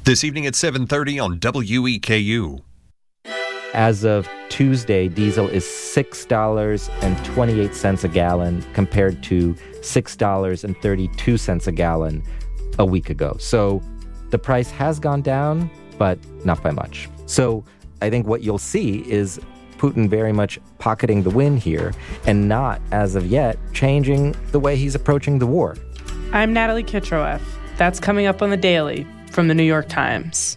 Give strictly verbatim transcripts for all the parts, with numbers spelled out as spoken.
This evening at seven thirty on W E K U. As of Tuesday, diesel is six dollars and twenty-eight cents a gallon compared to six dollars and thirty-two cents a gallon a week ago. So the price has gone down, but not by much. So I think what you'll see is Putin very much pocketing the win here and not, as of yet, changing the way he's approaching the war. I'm Natalie Kitroeff. That's coming up on The Daily from The New York Times.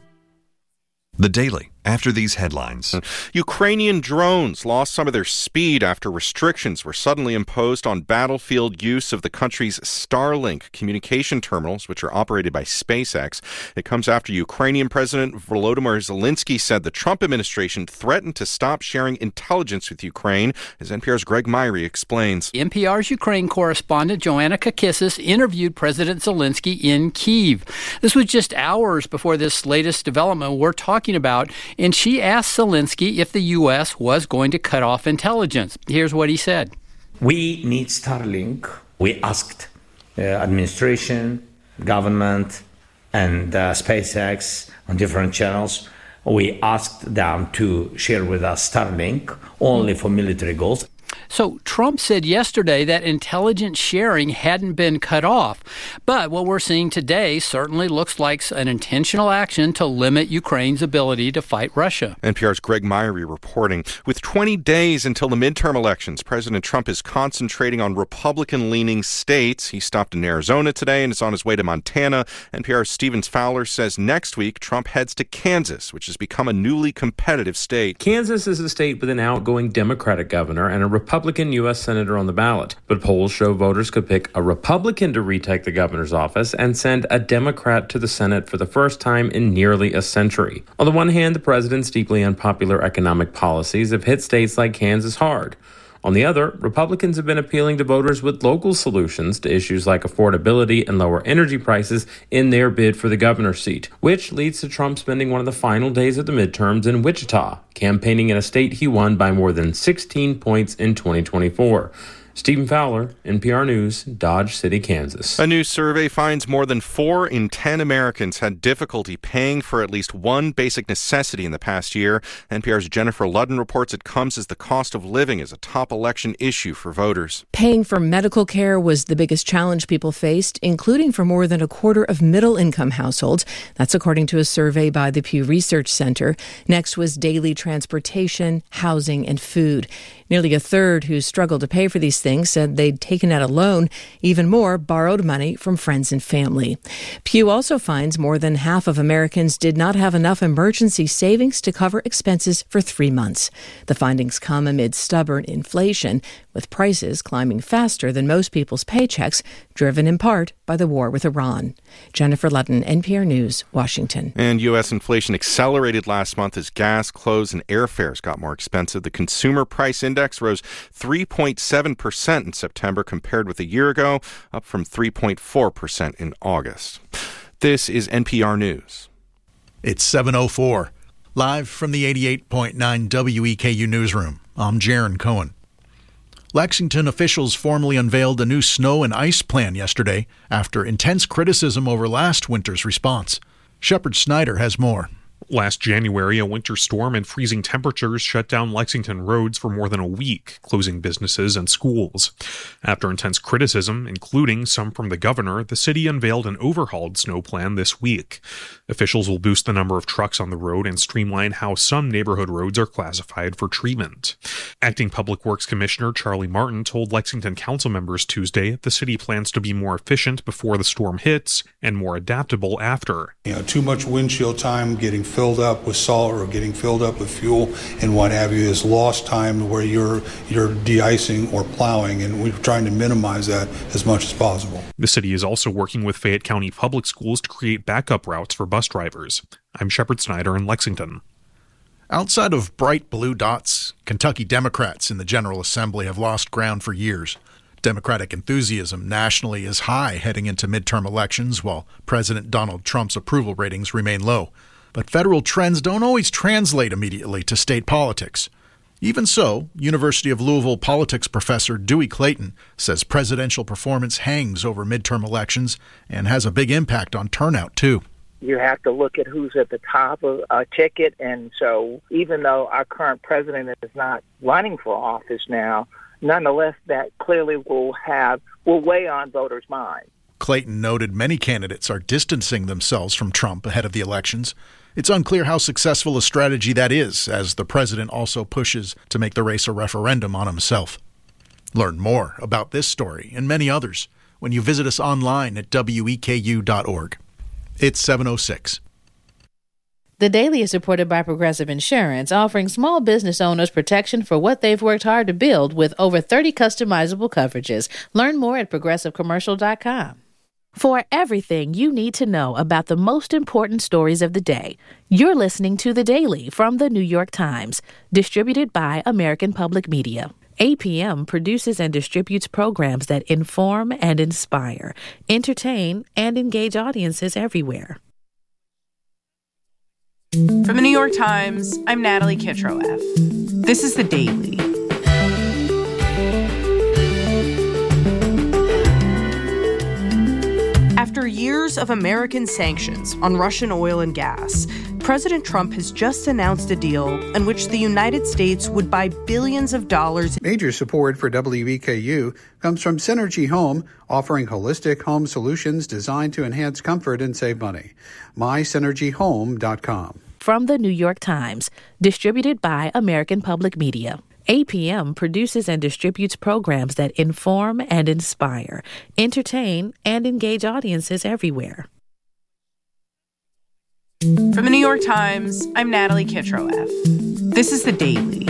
The Daily, after these headlines. Ukrainian drones lost some of their speed after restrictions were suddenly imposed on battlefield use of the country's Starlink communication terminals, which are operated by SpaceX. It comes after Ukrainian President Volodymyr Zelensky said the Trump administration threatened to stop sharing intelligence with Ukraine, as N P R's Greg Myrie explains. N P R's Ukraine correspondent Joanna Kakissis interviewed President Zelensky in Kyiv. This was just hours before this latest development we're talking about, and she asked Zelensky if the U S was going to cut off intelligence. Here's what he said. We need Starlink. We asked uh, administration, government, and uh, SpaceX on different channels. We asked them to share with us Starlink only for military goals. So Trump said yesterday that intelligence sharing hadn't been cut off. But what we're seeing today certainly looks like an intentional action to limit Ukraine's ability to fight Russia. N P R's Greg Myrie reporting. With twenty days until the midterm elections, President Trump is concentrating on Republican-leaning states. He stopped in Arizona today and is on his way to Montana. N P R's Stephen Fowler says next week Trump heads to Kansas, which has become a newly competitive state. Kansas is a state with an outgoing Democratic governor and a Republican U S senator on the ballot. But polls show voters could pick a Republican to retake the governor's office and send a Democrat to the Senate for the first time in nearly a century. On the one hand, the president's deeply unpopular economic policies have hit states like Kansas hard. On the other, Republicans have been appealing to voters with local solutions to issues like affordability and lower energy prices in their bid for the governor's seat, which leads to Trump spending one of the final days of the midterms in Wichita, campaigning in a state he won by more than sixteen points in twenty twenty-four. Stephen Fowler, N P R News, Dodge City, Kansas. A new survey finds more than four in ten Americans had difficulty paying for at least one basic necessity in the past year. N P R's Jennifer Ludden reports it comes as the cost of living is a top election issue for voters. Paying for medical care was the biggest challenge people faced, including for more than a quarter of middle-income households. That's according to a survey by the Pew Research Center. Next was daily transportation, housing, and food. Nearly a third who struggled to pay for these things said they'd taken out a loan. Even more borrowed money from friends and family. Pew also finds more than half of Americans did not have enough emergency savings to cover expenses for three months. The findings come amid stubborn inflation, with prices climbing faster than most people's paychecks, driven in part by the war with Iran. Jennifer Ludden, N P R News, Washington. And U S inflation accelerated last month as gas, clothes, and airfares got more expensive. The Consumer Price Index rose three point seven percent in September compared with a year ago, up from three point four percent in August. This is N P R News. It's seven oh four. Live from the eighty-eight point nine W E K U newsroom, I'm Jaron Cohen. Lexington officials formally unveiled a new snow and ice plan yesterday after intense criticism over last winter's response. Shepard Snyder has more. Last January, a winter storm and freezing temperatures shut down Lexington roads for more than a week, closing businesses and schools. After intense criticism, including some from the governor, the city unveiled an overhauled snow plan this week. Officials will boost the number of trucks on the road and streamline how some neighborhood roads are classified for treatment. Acting Public Works Commissioner Charlie Martin told Lexington council members Tuesday the city plans to be more efficient before the storm hits and more adaptable after. You know, too much windshield time getting filled up with salt or getting filled up with fuel and what have you is lost time where you're you're de-icing or plowing, and we're trying to minimize that as much as possible. The city is also working with Fayette County Public Schools to create backup routes for bus drivers. I'm Shepard Snyder in Lexington. Outside of bright blue dots, Kentucky Democrats in the General Assembly have lost ground for years. Democratic enthusiasm nationally is high heading into midterm elections, while President Donald Trump's approval ratings remain low. But federal trends don't always translate immediately to state politics. Even so, University of Louisville politics professor Dewey Clayton says presidential performance hangs over midterm elections and has a big impact on turnout, too. You have to look at who's at the top of a ticket. And so even though our current president is not running for office now, nonetheless, that clearly will have will weigh on voters' minds. Clayton noted many candidates are distancing themselves from Trump ahead of the elections. It's unclear how successful a strategy that is, as the president also pushes to make the race a referendum on himself. Learn more about this story and many others when you visit us online at W E K U dot org. It's seven oh six. The Daily is supported by Progressive Insurance, offering small business owners protection for what they've worked hard to build with over thirty customizable coverages. Learn more at progressive commercial dot com. For everything you need to know about the most important stories of the day, you're listening to The Daily from The New York Times, distributed by American Public Media. A P M produces and distributes programs that inform and inspire, entertain, and engage audiences everywhere. From The New York Times, I'm Natalie Kitroeff. This is The Daily. After years of American sanctions on Russian oil and gas, President Trump has just announced a deal in which the United States would buy billions of dollars. Major support for W E K U comes from Synergy Home, offering holistic home solutions designed to enhance comfort and save money. my synergy home dot com. From The New York Times, distributed by American Public Media. A P M produces and distributes programs that inform and inspire, entertain, and engage audiences everywhere. From The New York Times, I'm Natalie Kitroeff. This is The Daily.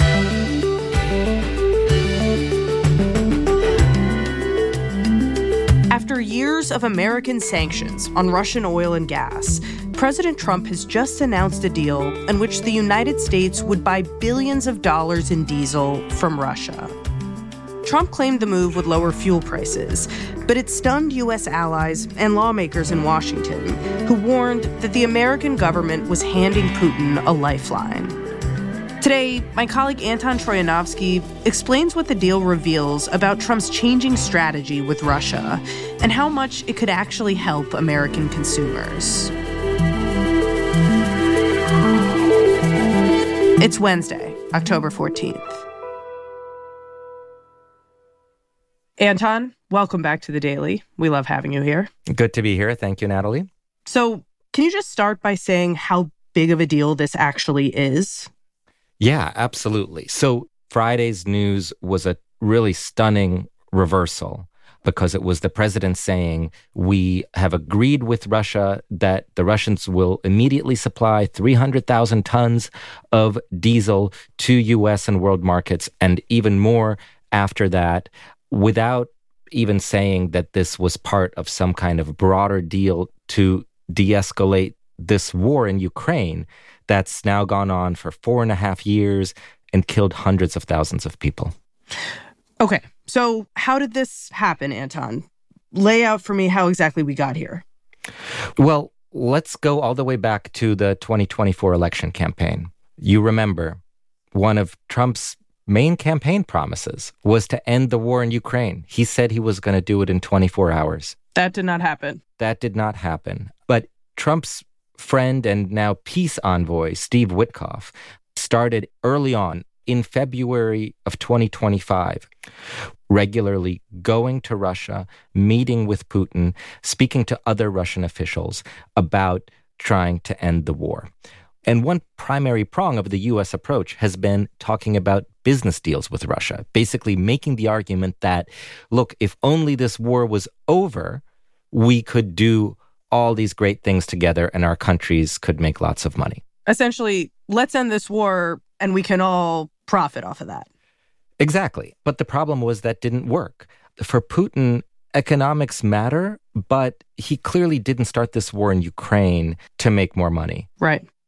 After years of American sanctions on Russian oil and gas, President Trump has just announced a deal in which the United States would buy billions of dollars in diesel from Russia. Trump claimed the move would lower fuel prices, but it stunned U S allies and lawmakers in Washington, who warned that the American government was handing Putin a lifeline. Today, my colleague Anton Troyanovsky explains what the deal reveals about Trump's changing strategy with Russia and how much it could actually help American consumers. It's Wednesday, October fourteenth. Anton, welcome back to The Daily. We love having you here. Good to be here. Thank you, Natalie. So, can you just start by saying how big of a deal this actually is? Yeah, absolutely. So Friday's news was a really stunning reversal because it was the president saying, we have agreed with Russia that the Russians will immediately supply three hundred thousand tons of diesel to U S and world markets, and even more after that, without even saying that this was part of some kind of broader deal to de-escalate this war in Ukraine that's now gone on for four and a half years and killed hundreds of thousands of people. Okay, so how did this happen, Anton? Lay out for me how exactly we got here. Well, let's go all the way back to the twenty twenty-four election campaign. You remember, one of Trump's main campaign promises was to end the war in Ukraine. He said he was going to do it in twenty-four hours. That did not happen. That did not happen. But Trump's friend and now peace envoy, Steve Witkoff, started early on in February of twenty twenty-five, regularly going to Russia, meeting with Putin, speaking to other Russian officials about trying to end the war. And one primary prong of the U S approach has been talking about business deals with Russia, basically making the argument that, look, if only this war was over, we could do all these great things together and our countries could make lots of money. Essentially, let's end this war and we can all profit off of that. Exactly. But the problem was that didn't work. For Putin, economics matter, but he clearly didn't start this war in Ukraine to make more money. Right.